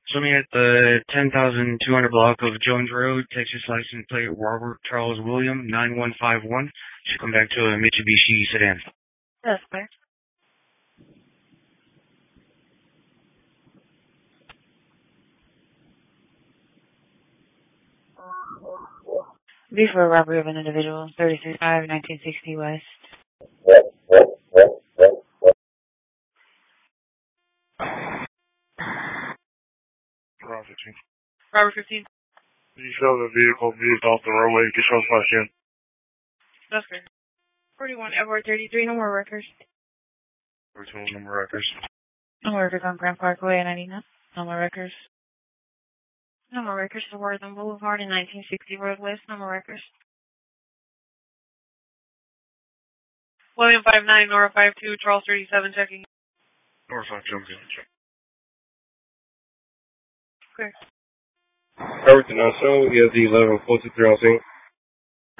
So me at the 10,200 block of Jones Road, Texas license plate Robert Charles William 9151. Should come back to a Mitsubishi sedan. That's clear. Before robbery of an individual, 335, 1960 West. Robert 15. Robert 15. You show the vehicle moved off the roadway, get yours back in. That's clear. 41 Edward 33, no more records. 42 number records. No more records on Grand Parkway and 99. No more records. No more records to Worthing Boulevard in 1960 Road West. No more records. William 59, Nora 52, Charles 37, checking. Nora 52, check. Clear. Everything I saw, we have the 11 43 on scene.